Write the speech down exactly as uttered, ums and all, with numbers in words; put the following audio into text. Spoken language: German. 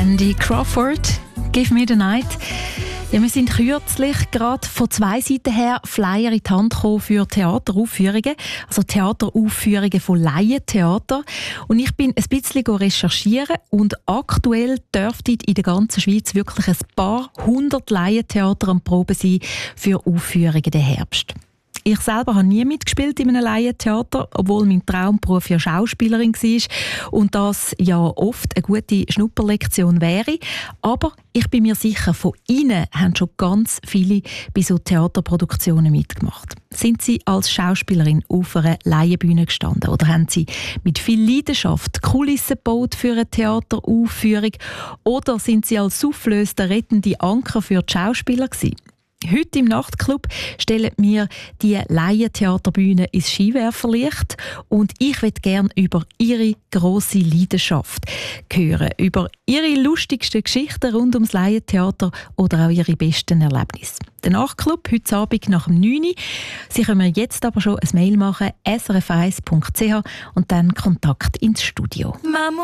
Randy Crawford, «Give Me the Night». Ja, wir sind kürzlich gerade von zwei Seiten her Flyer in die Hand gekommen für Theateraufführungen, also Theateraufführungen von Laientheater. Und ich bin ein bisschen recherchieren und aktuell dürften in der ganzen Schweiz wirklich ein paar hundert Laientheater am Proben sein für Aufführungen den Herbst. Ich selber habe nie mitgespielt in einem Laientheater, obwohl mein Traumberuf ja Schauspielerin war und das ja oft eine gute Schnupperlektion wäre. Aber ich bin mir sicher, von Ihnen haben schon ganz viele bei so Theaterproduktionen mitgemacht. Sind Sie als Schauspielerin auf einer Laienbühne gestanden oder haben Sie mit viel Leidenschaft Kulissen gebaut für eine Theateraufführung oder sind Sie als Soufflöse der rettende Anker für die Schauspieler gewesen? Heute im Nachtclub stellen wir die Laientheaterbühne ins Skiwerferlicht und ich möchte gerne über Ihre grosse Leidenschaft hören, über Ihre lustigsten Geschichten rund ums Laientheater oder auch Ihre besten Erlebnisse. Der Nachtclub heute Abend nach dem neun Uhr. Sie können jetzt aber schon ein Mail machen, s r f eins punkt c h und dann Kontakt ins Studio. Mama.